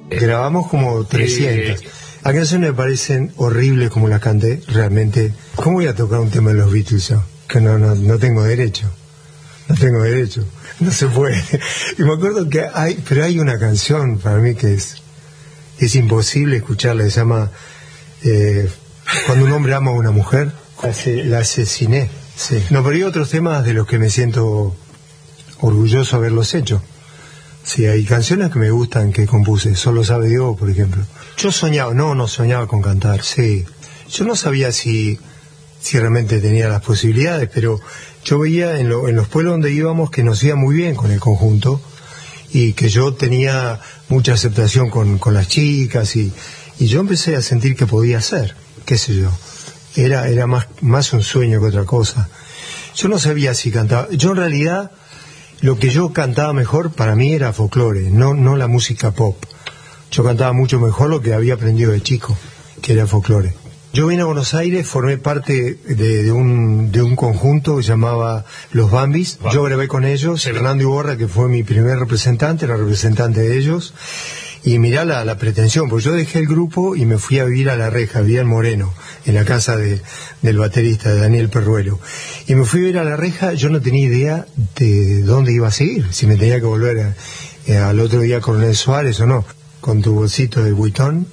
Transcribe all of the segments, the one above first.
Grabamos como 300. A canciones me parecen horribles como las canté, realmente. ¿Cómo voy a tocar un tema de los Beatles yo? Que no tengo derecho. No tengo derecho. No se puede. Y me acuerdo que hay una canción para mí que es imposible escucharla, se llama Cuando un hombre ama a una mujer. La asesiné. Sí. No, pero hay otros temas de los que me siento orgulloso de haberlos hecho. Sí, hay canciones que me gustan que compuse, Solo sabe Dios, por ejemplo. Yo soñaba, no soñaba con cantar, sí. Yo no sabía si realmente tenía las posibilidades, pero yo veía en los pueblos donde íbamos que nos iba muy bien con el conjunto y que yo tenía mucha aceptación con las chicas y yo empecé a sentir que podía hacer, qué sé yo. Era más un sueño que otra cosa. Yo no sabía si cantaba. Yo en realidad lo que yo cantaba mejor para mí era folclore, no la música pop. Yo cantaba mucho mejor lo que había aprendido de chico, que era folclore. Yo vine a Buenos Aires, formé parte de un conjunto que se llamaba Los Bambis. Yo grabé con ellos, Fernando Iborra, que fue mi primer representante, era representante de ellos. Y mirá la pretensión, porque yo dejé el grupo y me fui a vivir a La Reja, vivía en Moreno, en la casa del baterista, de Daniel Perruelo. Y me fui a vivir a La Reja, yo no tenía idea de dónde iba a seguir, si me tenía que volver al otro día Coronel Suárez o no, con tu bolsito de Vuitton.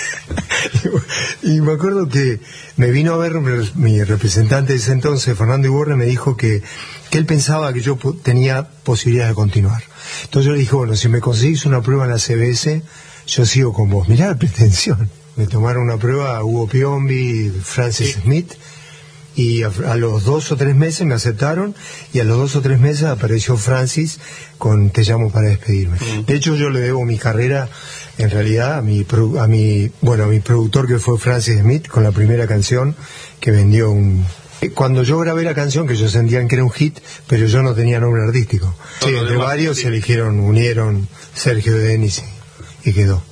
Y me acuerdo que me vino a ver mi representante de ese entonces, Fernando Iborra, me dijo que él pensaba que yo tenía posibilidades de continuar. Entonces yo le dije, bueno, si me conseguís una prueba en la CBS, yo sigo con vos. Mirá la pretensión. Me tomaron una prueba Hugo Piombi, Francis Smith, y a los 2 o 3 meses me aceptaron, y a los 2 o 3 meses apareció Francis con Te llamo para despedirme. De hecho, yo le debo mi carrera, en realidad, a mi productor, que fue Francis Smith, con la primera canción que vendió Cuando yo grabé la canción, que ellos sentían que era un hit, pero yo no tenía nombre artístico. Sí, entre varios se eligieron, unieron Sergio Denis y quedó.